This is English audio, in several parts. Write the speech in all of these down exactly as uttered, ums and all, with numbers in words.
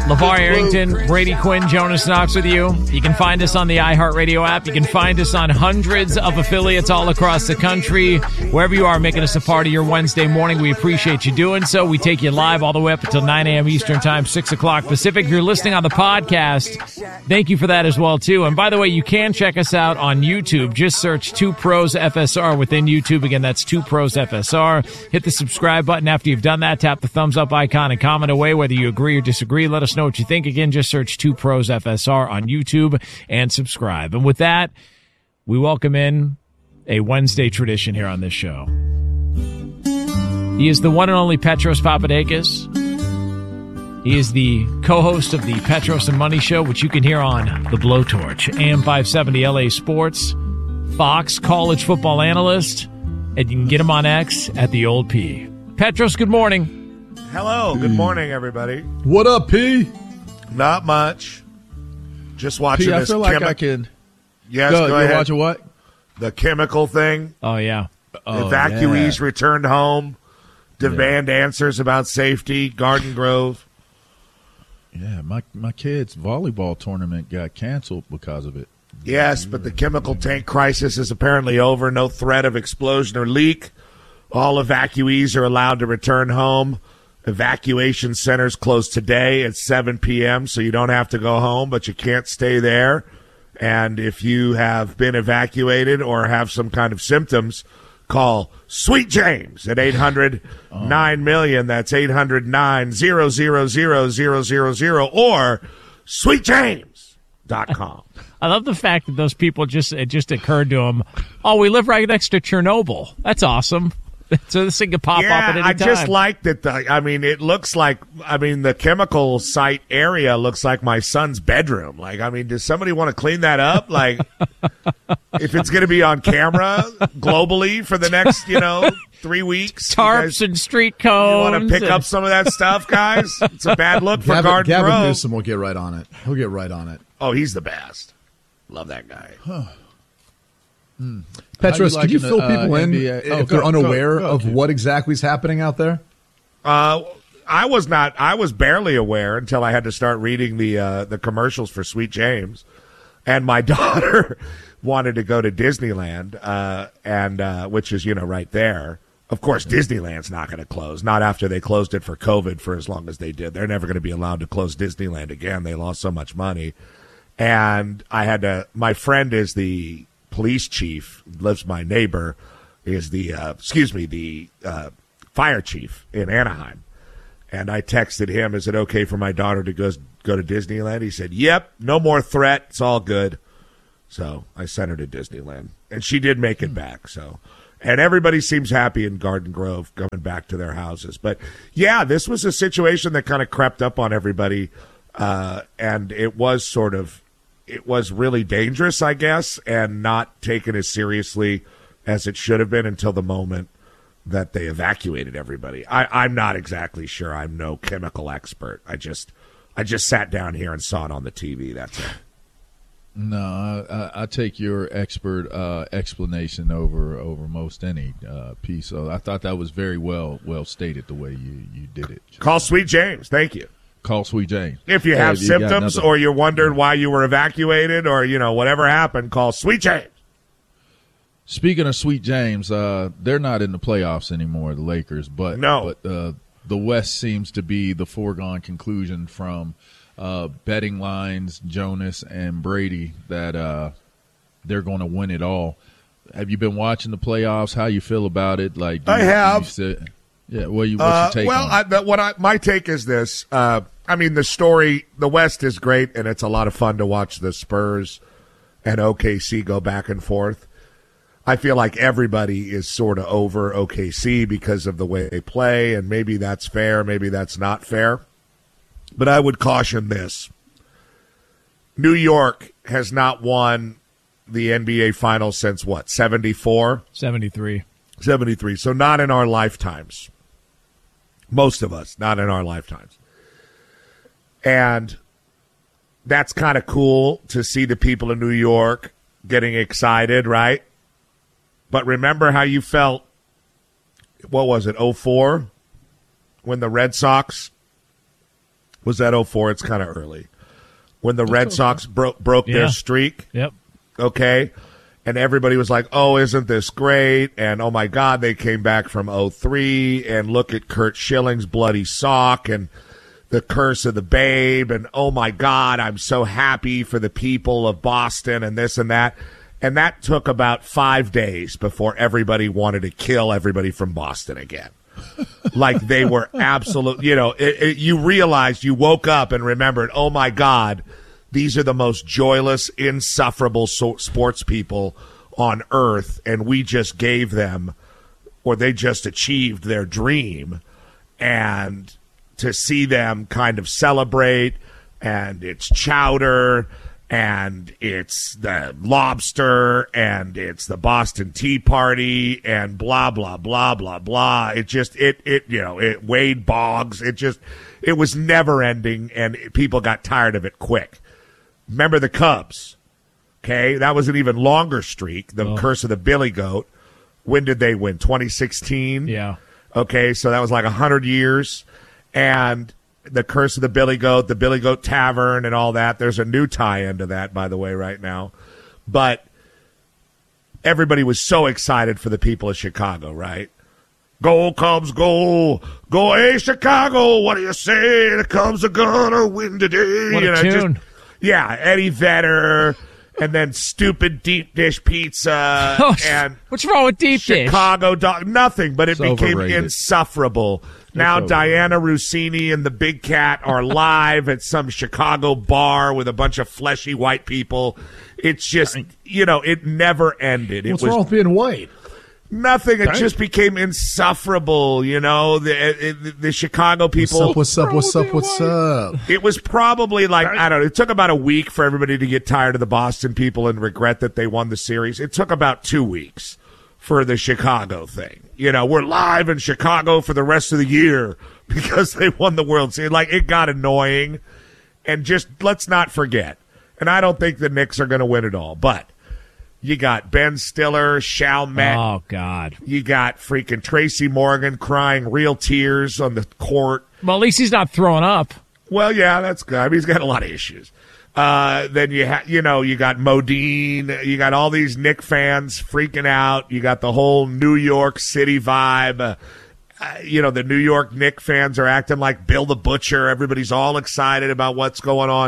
LeVar Arrington, Brady Quinn, Jonas Knox with you. You can find us on the iHeartRadio app. You can find us on hundreds of affiliates all across the country. Wherever you are, making us a part of your Wednesday morning, we appreciate you doing so. We take you live all the way up until nine a.m. Eastern Time, six o'clock Pacific. If you're listening on the podcast, thank you for that as well, too. And by the way, you can check us out on YouTube. Just search Two Pros F S R within YouTube. Again, that's Two Pros F S R. Hit the subscribe button after you've done that. Tap the thumbs up icon and comment away whether you agree or disagree. Let us know what you think. Again, just search Two Pros F S R on YouTube and subscribe. And with that, we welcome in a Wednesday tradition here on this show. He is the one and only Petros Papadakis. He is the co-host of the Petros and Money Show, which you can hear on The Blowtorch, A M five seventy L A Sports, Fox college football analyst, and you can get him on X at The Old P. Petros, good morning. Hello, good morning, everybody. What up, P? Not much. Just watching P, I this. feel like chemi- I can. Yes, go, go you're ahead. watching what? The chemical thing. Oh, yeah. Oh, Evacuees yeah. returned home. Demand yeah. answers about safety. Garden Grove. Yeah, my my kid's volleyball tournament got canceled because of it. Yes, but the chemical tank crisis is apparently over. No threat of explosion or leak. All evacuees are allowed to return home. Evacuation centers close today at seven p.m., so you don't have to go home, but you can't stay there. And if you have been evacuated or have some kind of symptoms, call Sweet James at eight hundred nine million. That's eight hundred nine zero zero zero zero zero zero or sweet james dot com. I love the fact that those people just, it just occurred to them, oh, we live right next to Chernobyl. That's awesome. So this thing could pop yeah, up at any I time. just like that. The, I mean, it looks like, I mean, the chemical site area looks like my son's bedroom. Like, I mean, does somebody want to clean that up? Like, if it's going to be on camera globally for the next, you know, three weeks. Tarps guys, and street cones. You want to pick and... up some of that stuff, guys? It's a bad look for Gavin, Garden Gavin Grove. Newsom will get right on it. He'll get right on it. Oh, he's the best. Love that guy. Huh. Hmm. Petros, could you fill uh, people in N B A? if Oh, they're go, unaware go, go, of okay. what exactly is happening out there? Uh, I was not. I was barely aware until I had to start reading the uh, the commercials for Sweet James, and my daughter wanted to go to Disneyland, uh, and uh, which is you know right there. Of course, Disneyland's not going to close. Not after they closed it for COVID for as long as they did. They're never going to be allowed to close Disneyland again. They lost so much money, and I had to. My friend is the police chief, lives my neighbor, is the, uh, excuse me, the uh, fire chief in Anaheim. And I texted him, is it okay for my daughter to go, go to Disneyland? He said, yep, no more threat. It's all good. So I sent her to Disneyland. And she did make it back. So, and everybody seems happy in Garden Grove coming back to their houses. But, yeah, this was a situation that kind of crept up on everybody. Uh, and it was sort of, it was really dangerous, I guess, and not taken as seriously as it should have been until the moment that they evacuated everybody. I, I'm not exactly sure. I'm no chemical expert. I just I just sat down here and saw it on the T V. That's it. No, I, I take your expert uh, explanation over over most any uh, piece. So I thought that was very well well stated the way you, you did it. Call Sweet James. Thank you. Call Sweet James. If you have yeah, you symptoms or you're wondering why you were evacuated or, you know, whatever happened, call Sweet James. Speaking of Sweet James, uh, they're not in the playoffs anymore, the Lakers. But, no. but uh, the West seems to be the foregone conclusion from uh, betting lines, Jonas and Brady, that uh, they're going to win it all. Have you been watching the playoffs? How you feel about it? Like do I you, have. Do you sit, yeah, what you, what's Uh, your take well, on I, it? the, what I, my take is this. Uh, I mean, the story, the West is great, and it's a lot of fun to watch the Spurs and O K C go back and forth. I feel like everybody is sort of over O K C because of the way they play, and maybe that's fair, maybe that's not fair. But I would caution this. New York has not won the N B A Finals since, what, seventy-four? seventy-three. seventy-three. So not in our lifetimes. Most of us, not in our lifetimes. And that's kind of cool to see the people in New York getting excited, right? But remember how you felt, what was it, oh four, when the Red Sox Was that oh four? It's kind of early. When the Red Sox broke broke Yeah. their streak. Yep. Okay. And everybody was like, oh, isn't this great? And, oh, my God, they came back from oh three. And look at Curt Schilling's bloody sock and the curse of the babe. And, oh, my God, I'm so happy for the people of Boston and this and that. And that took about five days before everybody wanted to kill everybody from Boston again. Like they were absolute, you know, it, it, you realized you woke up and remembered, oh, my God, these are the most joyless, insufferable so- sports people on earth, and we just gave them, or they just achieved their dream. And to see them kind of celebrate, and it's chowder, and it's the lobster, and it's the Boston Tea Party, and blah, blah, blah, blah, blah. It just, it, it, you know, it Wade Boggs. It just, it was never ending, and people got tired of it quick. Remember the Cubs, okay? That was an even longer streak, the oh. curse of the Billy Goat. When did they win? twenty sixteen? Yeah. Okay, so that was like one hundred years. And the curse of the Billy Goat, the Billy Goat Tavern and all that. There's a new tie-in to that, by the way, right now. But everybody was so excited for the people of Chicago, right? Go, Cubs, go. Go, hey, Chicago, what do you say? The Cubs are gonna win today. What a you know, tune. Just, yeah, Eddie Vedder, and then stupid deep dish pizza, oh, and what's wrong with deep dish? Chicago dog, nothing, but it It's became overrated. insufferable. It's now overrated. Diana Rossini and the Big Cat are live at some Chicago bar with a bunch of fleshy white people. It's just, you know, it never ended. It What's was wrong with being white? nothing. It Right. just became insufferable, you know, the, the, the Chicago people. What's up, what's up, what's up, what's up? It was probably like, I don't know, it took about a week for everybody to get tired of the Boston people and regret that they won the series. It took about two weeks for the Chicago thing. You know, we're live in Chicago for the rest of the year because they won the World Series. Like, it got annoying. And just, let's not forget, and I don't think the Knicks are going to win it all, but you got Ben Stiller, Chalmette. Oh, God. You got freaking Tracy Morgan crying real tears on the court. Well, at least he's not throwing up. Well, yeah, that's good. I mean, he's got a lot of issues. Uh, then you ha- you know, you got Modine. You got all these Knick fans freaking out. You got the whole New York City vibe. Uh, uh, you know, the New York Knick fans are acting like Bill the Butcher. Everybody's all excited about what's going on.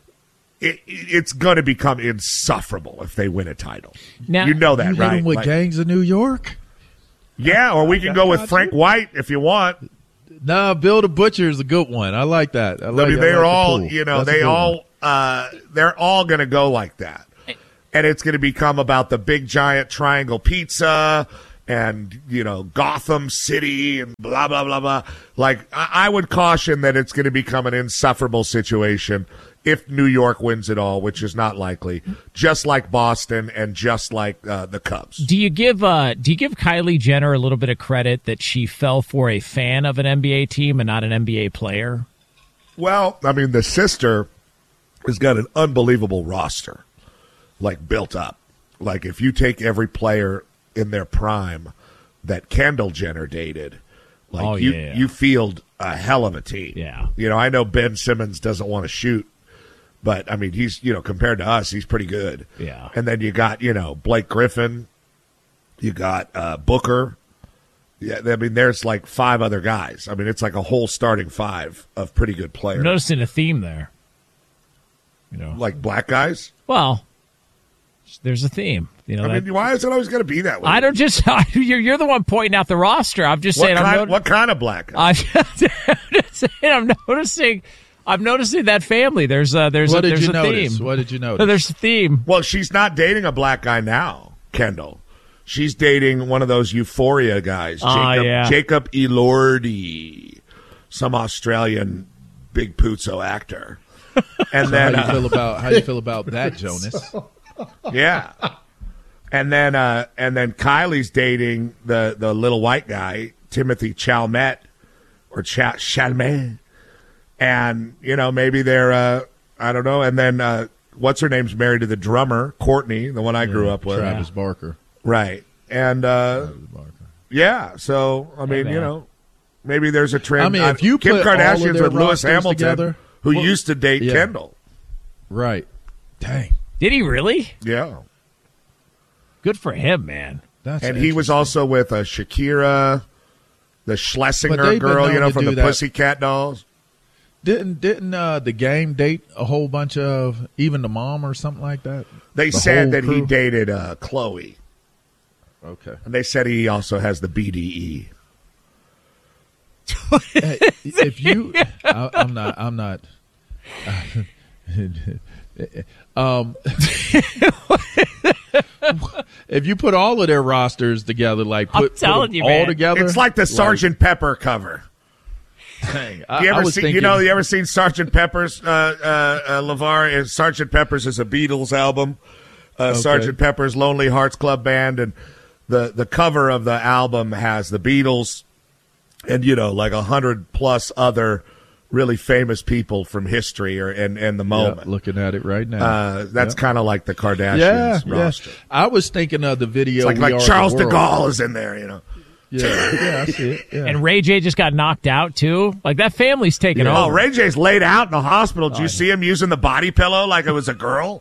It, it's going to become insufferable if they win a title. Now, you know that, You hit right? them with Like- gangs of New York? yeah, or we can go with Frank White if you want. Nah, Bill the Butcher is a good one. I like that. I, like, I mean, I they're like the all, pool. you know, That's a they good one. all, uh, they're all going to go like that. And it's going to become about the big giant triangle pizza and, you know, Gotham City and blah, blah, blah, blah. Like, I, I would caution that it's going to become an insufferable situation if New York wins it all, which is not likely, just like Boston and just like uh, the Cubs. Do you give uh, do you give Kylie Jenner a little bit of credit that she fell for a fan of an N B A team and not an N B A player? Well, I mean, the sister has got an unbelievable roster, like, built up. Like, if you take every player in their prime that Kendall Jenner dated, like, Oh, you, yeah. you field a hell of a team. Yeah. You know, I know Ben Simmons doesn't want to shoot, but, I mean, he's, you know, compared to us, he's pretty good. Yeah. And then you got, you know, Blake Griffin. You got uh, Booker. Yeah, I mean, there's like five other guys. I mean, it's like a whole starting five of pretty good players. I'm noticing a theme there. You know, Like black guys? well, there's a theme. You know, I that, mean, why is it always going to be that way? I don't just you're you're the one pointing out the roster. I'm just What saying. I'm kind, not- what kind of black guy? I'm just, I'm just saying. I'm noticing. I'm noticing that family. There's a there's What a did there's you a notice? theme. What did you notice? There's a theme. Well, she's not dating a black guy now, Kendall. She's dating one of those Euphoria guys, Ah, Jacob, yeah. Jacob Elordi, some Australian big puzzo actor. And So then, how do you uh, feel about how do you feel about that, Jonas? yeah, and then uh, and then Kylie's dating the the little white guy, Timothy Chalmette or Ch- Chalmette, and you know maybe they're uh, I don't know. And then uh, what's her name's married to the drummer, Courtney, the one I grew up with, Travis Barker. right? And uh, Travis Barker. yeah, so I mean, man. you know, Maybe there's a trend. I mean, if you Kim put all of Kardashian's their with Lewis rosters Hamilton, together, who well, used to date yeah. Kendall. Right. Dang. Did he really? Yeah. Good for him, man. That's and he was also with uh, Shakira, the But Schlesinger they've been girl, you known know, to from do the that. Pussycat Dolls. Didn't didn't uh, the game date a whole bunch of even the mom or something like that? They The said whole that he crew? dated uh, Chloe. Okay. And they said he also has the B D E. Hey, if you, I, I'm not. I'm not. um, if you put all of their rosters together, like I'm put, put telling them you, all man. together, It's like the Sergeant Pepper cover. Dang, I, You I ever was seen? thinking, You know, you ever seen Sergeant Pepper's? Uh, uh, uh, LeVar is Sergeant Pepper's is a Beatles album. Uh, Okay. Sergeant Pepper's Lonely Hearts Club Band, and the the cover of the album has the Beatles, and you know, like a hundred plus other really famous people from history or and and the yeah, moment. looking at it right now. Uh, that's Yeah. kind of like the Kardashians yeah, yeah. roster. I was thinking of the video. It's like We like Are Charles the de World. Gaulle is in there, you know. Yeah, yeah, I see it. Yeah. And Ray J just got knocked out, too. Like, that family's taking Yeah. Oh, over. Ray J's laid out in the hospital. Did you see him using the body pillow like it was a girl?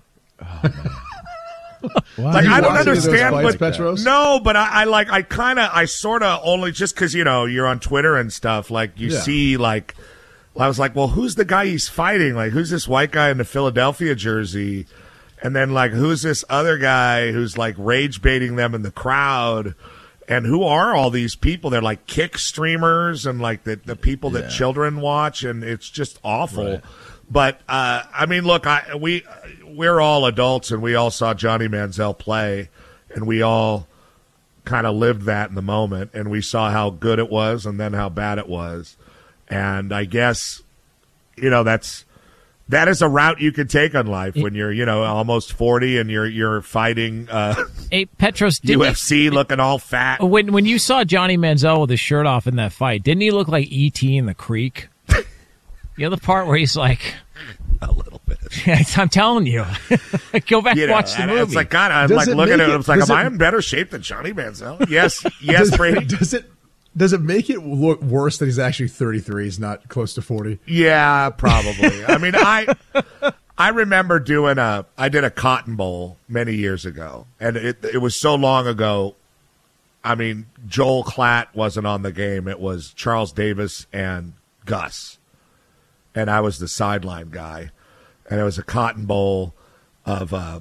Why Like do you I don't watch those understand, fights, but Petros? no, but I, I like I kind of I sort of only just because you know you're on Twitter and stuff. Like you Yeah. see, like I was like, well, who's the guy he's fighting? Like who's this white guy in the Philadelphia jersey? And then like who's this other guy who's like rage baiting them in the crowd? And who are all these people? They're like kick streamers and like the the people that Yeah. children watch, and it's just awful. Right. But uh, I mean, look, I we we're all adults, and we all saw Johnny Manziel play, and we all kind of lived that in the moment, and we saw how good it was, and then how bad it was, and I guess you know that's that is a route you could take on life when you're you know almost forty and you're you're fighting uh, Hey, Petros, did U F C looking all fat. when when you saw Johnny Manziel with his shirt off in that fight, didn't he look like E T in the creek? You know the part where he's like, A little bit. I'm telling you, go back You and know, watch the and movie. it's like God. I'm Does like it looking make at it. it- I was like, does am I it- in better shape than Johnny Manziel? Yes, yes, does, Brady. does it does it make it look worse that he's actually thirty-three? He's not close to forty. Yeah, probably. I mean, I I remember doing a I did a Cotton Bowl many years ago, and it it was so long ago. I mean, Joel Klatt wasn't on the game. It was Charles Davis and Gus, and I was the sideline guy, and it was a Cotton Bowl of uh,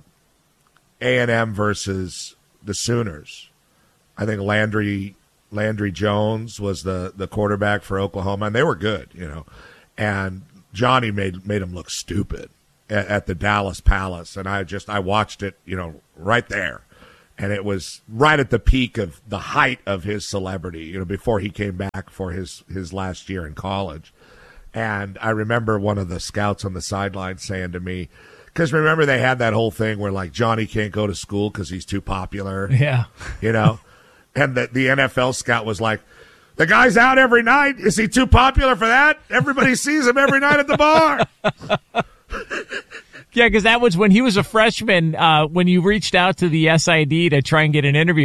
A and M versus the Sooners. I think Landry Landry Jones was the, the quarterback for Oklahoma, and they were good, you know. And Johnny made made him look stupid at, at the Dallas Palace, and I just I watched it, you know, right there, and it was right at the peak of the height of his celebrity, you know, before he came back for his his last year in college. And I remember one of the scouts on the sideline saying to me, because remember they had that whole thing where like Johnny can't go to school because he's too popular, yeah. you know, and the, the N F L scout was like, the guy's out every night. Is he too popular for that? Everybody sees him every night at the bar. Yeah, because that was when he was a freshman, uh, when you reached out to the S I D to try and get an interview.